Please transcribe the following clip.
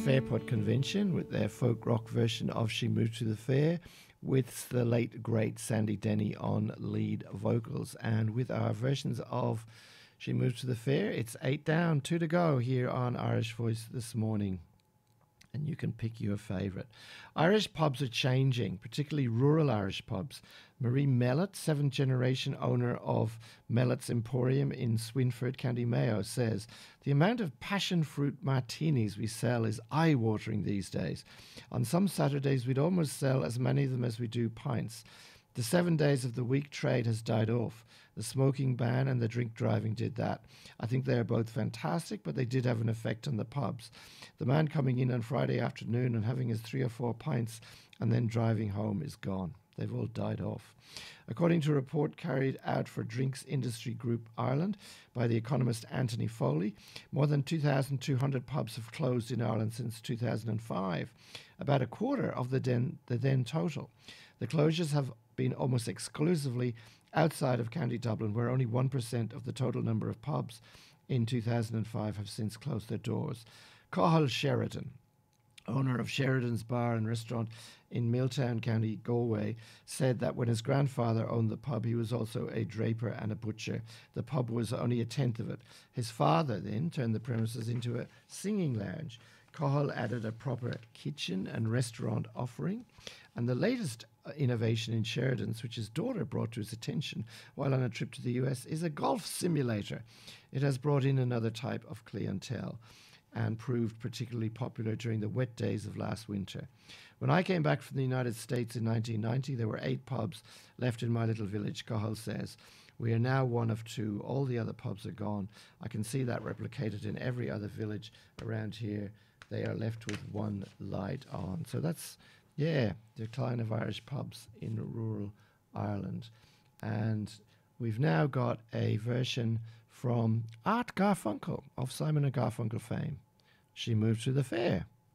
Fairport Convention with their folk rock version of She Moved to the Fair, with the late great Sandy Denny on lead vocals. And with our versions of She Moved to the Fair, it's 8 down, 2 to go here on Irish Voice this morning. And you can pick your favourite. Irish pubs are changing, particularly rural Irish pubs. Marie Mellett, 7th generation owner of Mellett's Emporium in Swinford, County Mayo, says, the amount of passion fruit martinis we sell is eye-watering these days. On some Saturdays, we'd almost sell as many of them as we do pints. The 7 days of the week trade has died off. The smoking ban and the drink driving did that. I think they are both fantastic, but they did have an effect on the pubs. The man coming in on Friday afternoon and having his 3 or 4 pints and then driving home is gone. They've all died off. According to a report carried out for Drinks Industry Group Ireland by the economist Anthony Foley, more than 2,200 pubs have closed in Ireland since 2005, about a quarter of the then total. The closures have been almost exclusively outside of County Dublin, where only 1% of the total number of pubs in 2005 have since closed their doors. Cathal Sheridan, owner of Sheridan's Bar and Restaurant in Milltown, County Galway, said that when his grandfather owned the pub, he was also a draper and a butcher. The pub was only a tenth of it. His father then turned the premises into a singing lounge. Cathal added a proper kitchen and restaurant offering, and the latest innovation in Sheridan's, which his daughter brought to his attention while on a trip to the US, is a golf simulator. It has brought in another type of clientele and proved particularly popular during the wet days of last winter. When I came back from the United States in 1990, there were 8 pubs left in my little village, Cathal says. We are now one of 2. All the other pubs are gone. I can see that replicated in every other village around here. They are left with 1 light on. So that's, decline of Irish pubs in rural Ireland. And we've now got a version from Art Garfunkel of Simon and Garfunkel fame. She Moved to the Fair.